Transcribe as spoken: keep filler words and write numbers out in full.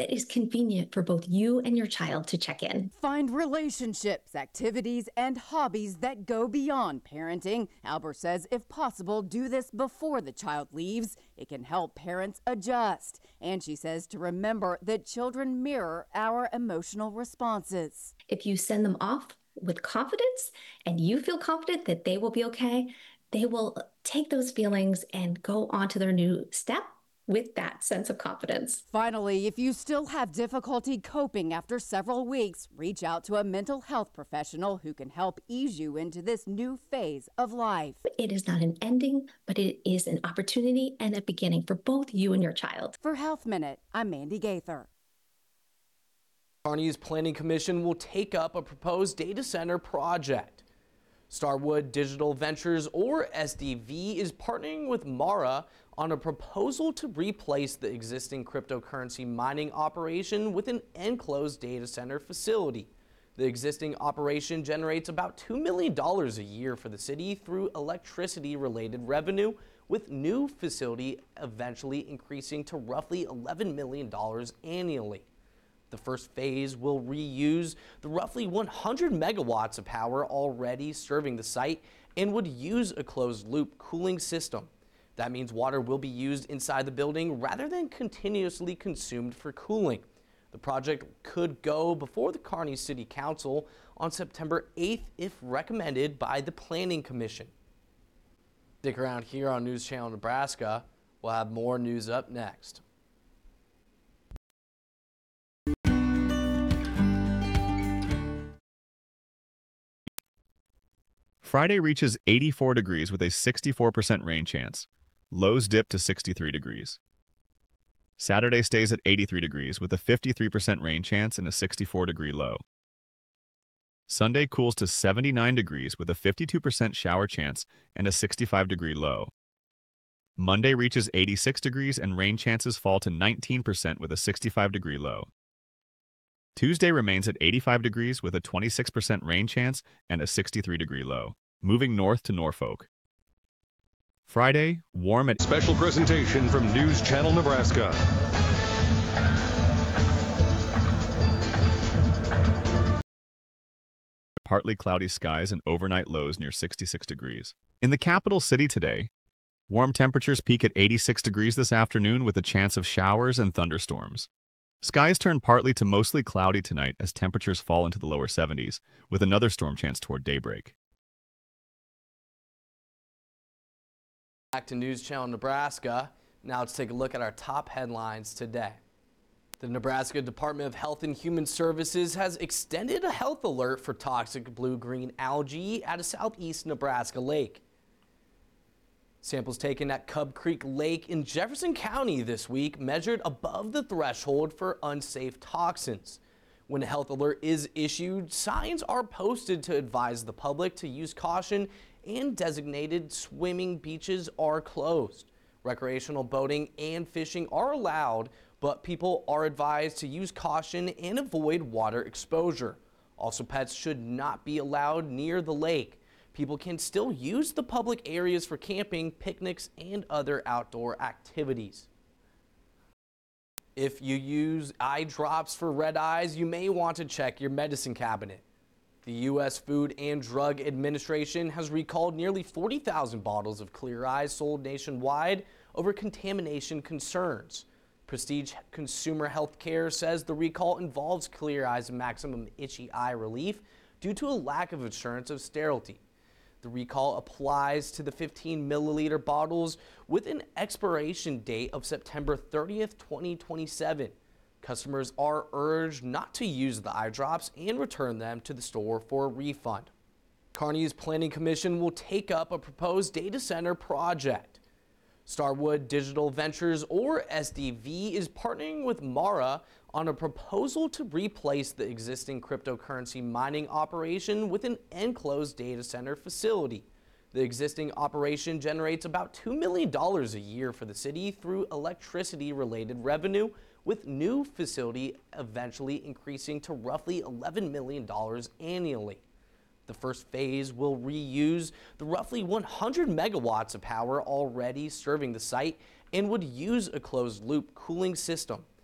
that is convenient for both you and your child to check in. Find relationships, activities, and hobbies that go beyond parenting. Albert says if possible, do this before the child leaves. It can help parents adjust. And she says to remember that children mirror our emotional responses. If you send them off with confidence and you feel confident that they will be okay, they will take those feelings and go on to their new step with that sense of confidence. Finally, if you still have difficulty coping after several weeks, reach out to a mental health professional who can help ease you into this new phase of life. It is not an ending, but it is an opportunity and a beginning for both you and your child. For Health Minute, I'm Mandy Gaither. Kearney's Planning Commission will take up a proposed data center project. Starwood Digital Ventures, or S D V, is partnering with Mara on a proposal to replace the existing cryptocurrency mining operation with an enclosed data center facility. The existing operation generates about two million dollars a year for the city through electricity-related revenue, with new facility eventually increasing to roughly eleven million dollars annually. The first phase will reuse the roughly one hundred megawatts of power already serving the site and would use a closed-loop cooling system. That means water will be used inside the building rather than continuously consumed for cooling. The project could go before the Kearney City Council on September eighth if recommended by the Planning Commission. Stick around here on News Channel Nebraska. We'll have more news up next. Friday reaches eighty-four degrees with a sixty-four percent rain chance. Lows dip to sixty-three degrees. Saturday stays at eighty-three degrees with a fifty-three percent rain chance and a sixty-four degree low. Sunday cools to seventy-nine degrees with a fifty-two percent shower chance and a sixty-five degree low. Monday reaches eighty-six degrees and rain chances fall to nineteen percent with a sixty-five degree low. Tuesday remains at eighty-five degrees with a twenty-six percent rain chance and a sixty-three degree low. Moving north to Norfolk. Friday, warm at... Special presentation from News Channel Nebraska. Partly cloudy skies and overnight lows near sixty-six degrees. In the capital city today, warm temperatures peak at eighty-six degrees this afternoon with a chance of showers and thunderstorms. Skies turn partly to mostly cloudy tonight as temperatures fall into the lower seventies, with another storm chance toward daybreak. Back to News Channel Nebraska. Now let's take a look at our top headlines today. The Nebraska Department of Health and Human Services has extended a health alert for toxic blue-green algae at a southeast Nebraska lake. Samples taken at Cub Creek Lake in Jefferson County this week measured above the threshold for unsafe toxins. When a health alert is issued, signs are posted to advise the public to use caution, and designated swimming beaches are closed. Recreational boating and fishing are allowed, but people are advised to use caution and avoid water exposure. Also, pets should not be allowed near the lake. People can still use the public areas for camping, picnics, and other outdoor activities. If you use eye drops for red eyes, you may want to check your medicine cabinet. The U S Food and Drug Administration has recalled nearly forty thousand bottles of Clear Eyes sold nationwide over contamination concerns. Prestige Consumer Healthcare says the recall involves Clear Eyes Maximum Itchy Eye Relief due to a lack of assurance of sterility. The recall applies to the fifteen milliliter bottles with an expiration date of September thirtieth, twenty twenty-seven. Customers are urged not to use the eye drops and return them to the store for a refund. Kearney's Planning Commission will take up a proposed data center project. Starwood Digital Ventures, or S D V, is partnering with Mara on a proposal to replace the existing cryptocurrency mining operation with an enclosed data center facility. The existing operation generates about two million dollars a year for the city through electricity-related revenue, with new facility eventually increasing to roughly eleven million dollars annually. The first phase will reuse the roughly one hundred megawatts of power already serving the site and would use a closed-loop cooling system.